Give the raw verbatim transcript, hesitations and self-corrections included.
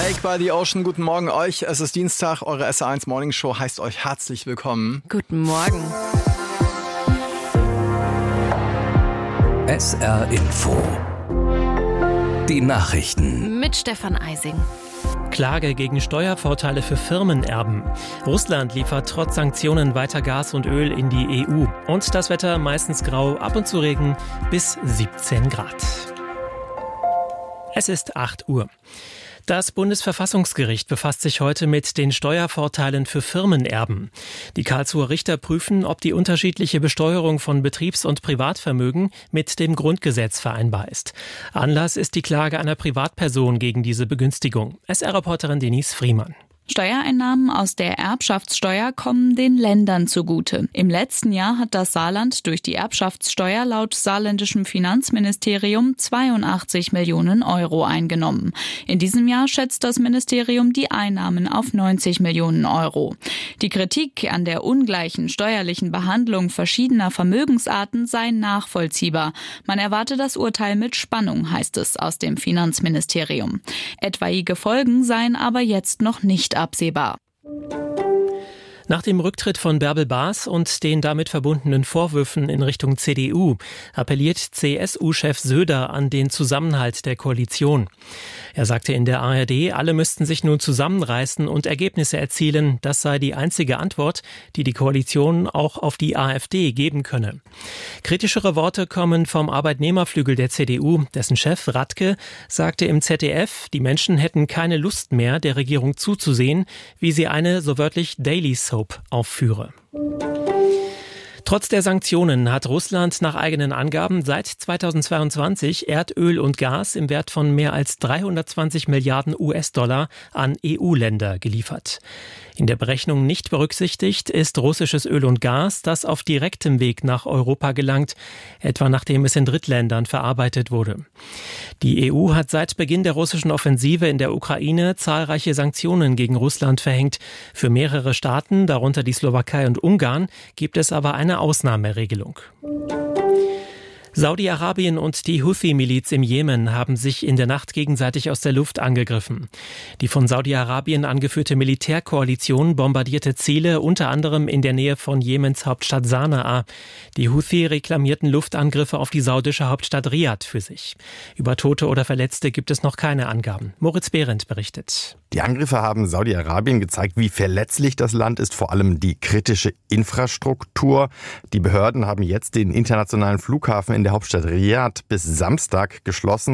Lake by the Ocean, guten Morgen euch. Es ist Dienstag, eure S R eins Morning Show heißt euch herzlich willkommen. Guten Morgen. S R Info. Die Nachrichten. Mit Stefan Eising. Klage gegen Steuervorteile für Firmenerben. Russland liefert trotz Sanktionen weiter Gas und Öl in die E U. Und das Wetter meistens grau, ab und zu Regen bis siebzehn Grad. Es ist acht Uhr. Das Bundesverfassungsgericht befasst sich heute mit den Steuervorteilen für Firmenerben. Die Karlsruher Richter prüfen, ob die unterschiedliche Besteuerung von Betriebs- und Privatvermögen mit dem Grundgesetz vereinbar ist. Anlass ist die Klage einer Privatperson gegen diese Begünstigung. S R-Reporterin Denise Friemann. Steuereinnahmen aus der Erbschaftssteuer kommen den Ländern zugute. Im letzten Jahr hat das Saarland durch die Erbschaftssteuer laut saarländischem Finanzministerium zweiundachtzig Millionen Euro eingenommen. In diesem Jahr schätzt das Ministerium die Einnahmen auf neunzig Millionen Euro. Die Kritik an der ungleichen steuerlichen Behandlung verschiedener Vermögensarten sei nachvollziehbar. Man erwarte das Urteil mit Spannung, heißt es aus dem Finanzministerium. Etwaige Folgen seien aber jetzt noch nicht absehbar. Nach dem Rücktritt von Bärbel Baas und den damit verbundenen Vorwürfen in Richtung C D U appelliert C S U-Chef Söder an den Zusammenhalt der Koalition. Er sagte in der A R D, alle müssten sich nun zusammenreißen und Ergebnisse erzielen. Das sei die einzige Antwort, die die Koalition auch auf die AfD geben könne. Kritischere Worte kommen vom Arbeitnehmerflügel der C D U. Dessen Chef Radke sagte im Z D F, die Menschen hätten keine Lust mehr, der Regierung zuzusehen, wie sie eine, so wörtlich, Daily Soap aufführe. Trotz der Sanktionen hat Russland nach eigenen Angaben seit zweitausendzweiundzwanzig Erdöl und Gas im Wert von mehr als dreihundertzwanzig Milliarden U S-Dollar an E U-Länder geliefert. In der Berechnung nicht berücksichtigt ist russisches Öl und Gas, das auf direktem Weg nach Europa gelangt, etwa nachdem es in Drittländern verarbeitet wurde. Die E U hat seit Beginn der russischen Offensive in der Ukraine zahlreiche Sanktionen gegen Russland verhängt. Für mehrere Staaten, darunter die Slowakei und Ungarn, gibt es aber eine Ausnahmeregelung. Saudi-Arabien und die Houthi-Miliz im Jemen haben sich in der Nacht gegenseitig aus der Luft angegriffen. Die von Saudi-Arabien angeführte Militärkoalition bombardierte Ziele unter anderem in der Nähe von Jemens Hauptstadt Sanaa. Die Houthi reklamierten Luftangriffe auf die saudische Hauptstadt Riad für sich. Über Tote oder Verletzte gibt es noch keine Angaben. Moritz Behrendt berichtet. Die Angriffe haben Saudi-Arabien gezeigt, wie verletzlich das Land ist, vor allem die kritische Infrastruktur. Die Behörden haben jetzt den internationalen Flughafen in der Hauptstadt Riad bis Samstag geschlossen.